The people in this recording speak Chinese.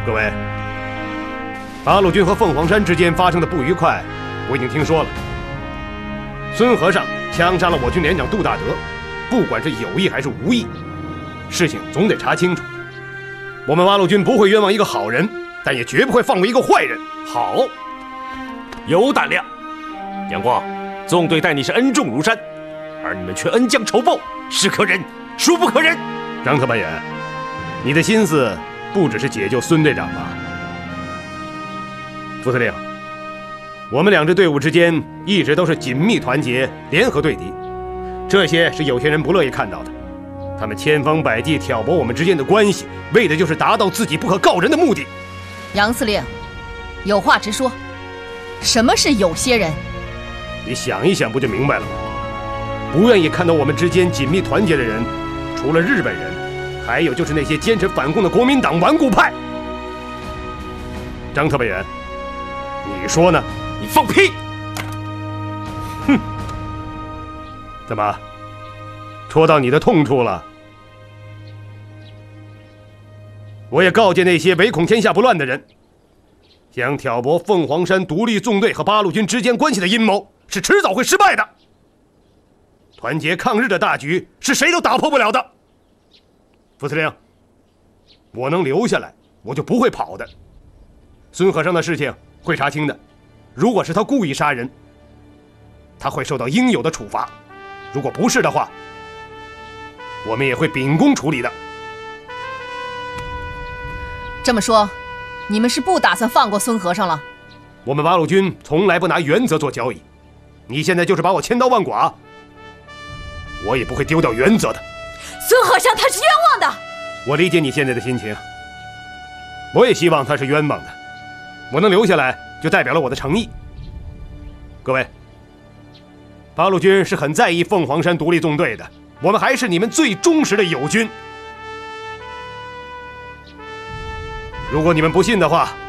各位，八路军和凤凰山之间发生的不愉快，我已经听说了。孙和尚枪杀了我军连长杜大德，不管是有意还是无意，事情总得查清楚。我们八路军不会冤枉一个好人，但也绝不会放过一个坏人。 好，有胆量。杨光，纵队待你是恩重如山，而你们却恩将仇报，是可忍，孰不可忍？ 张特派员，你的心思不只是解救孙队长吧？副司令，我们两支队伍之间一直都是紧密团结，联合对敌，这些是有些人不乐意看到的。他们千方百计挑拨我们之间的关系，为的就是达到自己不可告人的目的。 杨司令，有话直说，什么是有些人？ 你想一想不就明白了吗？不愿意看到我们之间紧密团结的人，除了日本人，还有就是那些坚持反共的国民党顽固派。张特派员，你说呢？ 你放屁！ 哼！怎么，戳到你的痛处了？我也告诫那些唯恐天下不乱的人，想挑拨凤凰山独立纵队和八路军之间关系的阴谋，是迟早会失败的。团结抗日的大局是谁都打破不了的。副司令，我能留下来，我就不会跑的。孙和尚的事情会查清的，如果是他故意杀人，他会受到应有的处罚；如果不是的话，我们也会秉公处理的。 这么说，你们是不打算放过孙和尚了？ 我们八路军从来不拿原则做交易，你现在就是把我千刀万剐，我也不会丢掉原则的。 孙和尚他是冤枉的。 我理解你现在的心情，我也希望他是冤枉的。我能留下来，就代表了我的诚意。各位，八路军是很在意凤凰山独立纵队的，我们还是你们最忠实的友军。如果你们不信的话，